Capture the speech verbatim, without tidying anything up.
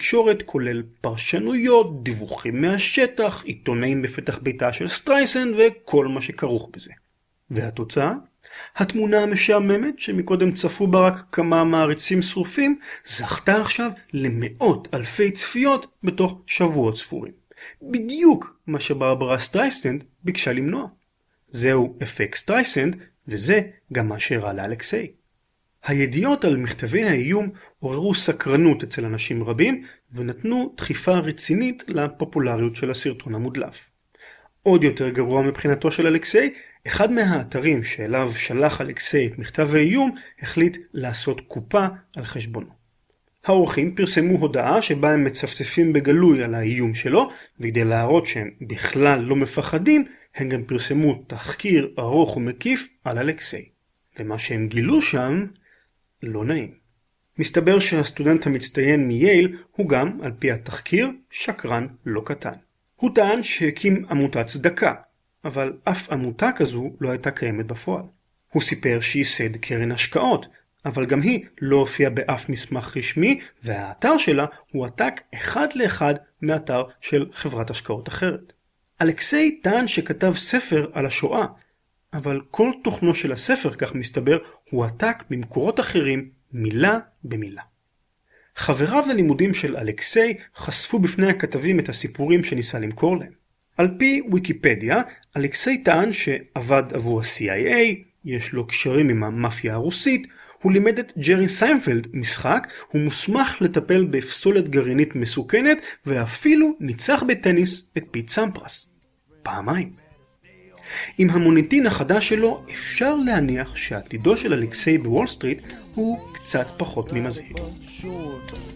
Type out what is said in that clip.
התקשורת, כולל פרשנויות, דיווחים מהשטח, עיתונאים בפתח ביתה של סטרייסנד וכל מה שכרוך בזה. והתוצאה? התמונה המשעממת שמקודם צפו בה רק כמה מעריצים שרופים, זכתה עכשיו למאות אלפי צפיות בתוך שבועות ספורים. בדיוק מה שברברה סטרייסנד ביקשה למנוע. זהו אפקט סטרייסנד, וזה גם מה שהראה לאלכסיי. הידיעות על מכתבי האיום עוררו סקרנות אצל אנשים רבים, ונתנו דחיפה רצינית לפופולריות של הסרטון המודלף. עוד יותר גרוע מבחינתו של אלכסיי, אחד מהאתרים שאליו שלח אלכסיי את מכתב האיום, החליט לעשות קופה על חשבונו. האורחים פרסמו הודעה שבה הם מצפצפים בגלוי על האיום שלו, וכדי להראות שהם בכלל לא מפחדים, הם גם פרסמו תחקיר ארוך ומקיף על אלכסיי. ומה שהם גילו שם לא נעים. מסתבר שהסטודנט המצטיין מייל הוא גם, על פי התחקיר, שקרן לא קטן. הוא טען שהקים עמותת צדקה, אבל אף עמותה כזו לא הייתה קיימת בפועל. הוא סיפר שייסד קרן השקעות, אבל גם היא לא הופיעה באף מסמך רשמי, והאתר שלה הוא עתק אחד לאחד מאתר של חברת השקעות אחרת. אלכסיי טען שכתב ספר על השואה, אבל כל תוכנו של הספר, כך מסתבר, הוא עתק ממקורות אחרים מילה במילה. חבריו ללימודים של אלכסיי חשפו בפני הכתבים את הסיפורים שניסה למכור להם. על פי ויקיפדיה, אלכסיי טען שעבד עבור ה-סי איי איי, יש לו קשרים עם המאפיה הרוסית, הוא לימד את ג'רי סיינפלד משחק, הוא מוסמך לטפל בפסולת גרעינית מסוכנת, ואפילו ניצח בטניס את פיט סמפרס. פעמיים. עם המוניטין החדש שלו אפשר להניח שעתידו של אלכסיי בוול סטריט הוא קצת פחות ממזהיר.